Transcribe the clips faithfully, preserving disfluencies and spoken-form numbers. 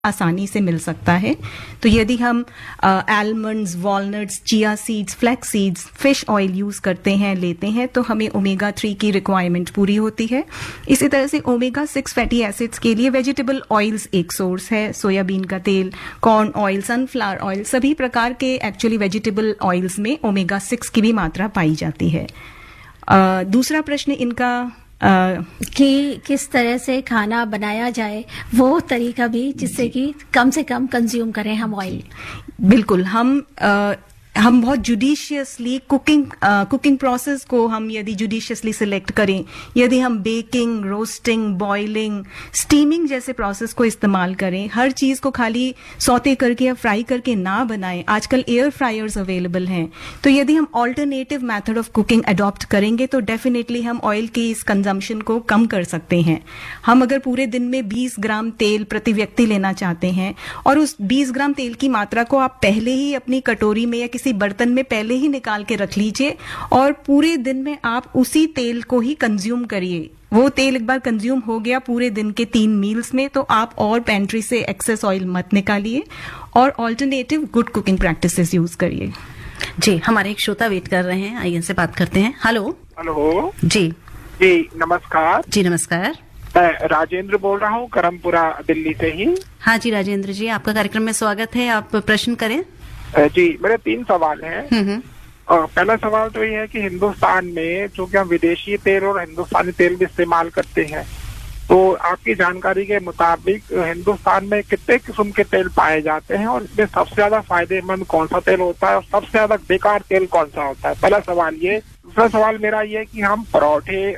आसानी से मिल सकता है। तो यदि हम almonds, walnuts, chia seeds, flax seeds, fish oil use करते हैं, लेते हैं, तो हमें ओमेगा थ्री की रिक्वायरमेंट पूरी होती है। इसी तरह से ओमेगा सिक्स फैटी एसिड्स के लिए वेजिटेबल ऑयल्स एक सोर्स है। सोयाबीन का तेल, कॉर्न ऑयल, सनफ्लावर ऑयल, सभी प्रकार के एक्चुअली वेजिटेबल ऑयल्स में ओमेगा सिक्स की भी मात्रा पाई जाती है। uh, दूसरा प्रश्न इनका Uh, कि किस तरह से खाना बनाया जाए, वो तरीका भी जिससे कि कम से कम कंज्यूम करें हम ऑयल। बिल्कुल, हम uh, हम बहुत जुडिशियसली कुकिंग कुकिंग प्रोसेस को हम यदि जुडिशियसली सिलेक्ट करें, यदि हम बेकिंग, रोस्टिंग, बॉइलिंग, स्टीमिंग जैसे प्रोसेस को इस्तेमाल करें, हर चीज को खाली सौते करके या फ्राई करके ना बनाएं। आजकल एयर फ्रायर्स अवेलेबल हैं, तो यदि हम alternative method of cooking adopt करेंगे तो डेफिनेटली हम ऑयल की इस कंजम्पशन को कम कर सकते हैं। हम अगर पूरे दिन में बीस ग्राम तेल प्रति व्यक्ति लेना चाहते हैं और उस बीस ग्राम तेल की मात्रा को आप पहले ही अपनी कटोरी में या किसी बर्तन में पहले ही निकाल के रख लीजिए और पूरे दिन में आप उसी तेल को ही कंज्यूम करिए। वो तेल एक बार कंज्यूम हो गया पूरे दिन के तीन मील्स में, तो आप और पेंट्री से एक्सेस ऑयल मत निकालिए और alternative good cooking practices use करिए। जी, हमारे एक श्रोता वेट कर रहे हैं, आइए इनसे बात करते हैं। हेलो हेलो जी जी नमस्कार। जी नमस्कार, मैं राजेंद्र बोल रहा हूँ, करमपुरा दिल्ली से ही। हाँ जी राजेंद्र जी, आपका कार्यक्रम में स्वागत है, आप प्रश्न करें। जी, मेरे तीन सवाल हैं। और पहला सवाल तो ये है कि हिंदुस्तान में जो कि हम विदेशी तेल और हिंदुस्तानी तेल भी इस्तेमाल करते हैं, तो आपकी जानकारी के मुताबिक हिंदुस्तान में कितने किस्म के तेल पाए जाते हैं और इसमें सबसे ज्यादा फायदेमंद कौन सा तेल होता है और सबसे ज्यादा बेकार तेल कौन सा होता है? पहला सवाल ये। दूसरा सवाल मेरा ये कि हम परोठे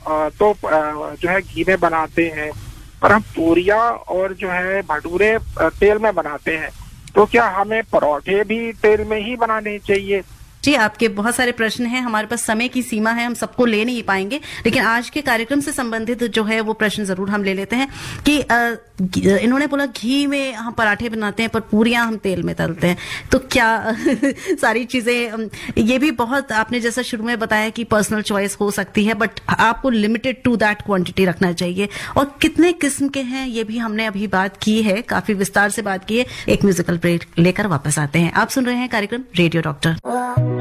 तो जो है घी में बनाते हैं, पर हम पूरियां और जो है भटूरे तेल में बनाते हैं, तो क्या हमें परोठे भी तेल में ही बनाने चाहिए? जी, आपके बहुत सारे प्रश्न हैं, हमारे पास समय की सीमा है, हम सबको ले नहीं पाएंगे, लेकिन आज के कार्यक्रम से संबंधित जो है वो प्रश्न जरूर हम ले लेते हैं कि आ, इन्होंने बोला घी में हम पराठे बनाते हैं पर पूरियां हम तेल में तलते हैं, तो क्या सारी चीजें, ये भी बहुत आपने जैसा शुरू में बताया कि पर्सनल चॉइस हो सकती है, बट आपको लिमिटेड टू दैट क्वांटिटी रखना चाहिए। और कितने किस्म के हैं ये भी हमने अभी बात की है, काफी विस्तार से बात की है। एक म्यूजिकल ब्रेक लेकर वापस आते हैं। आप सुन रहे हैं कार्यक्रम रेडियो डॉक्टर।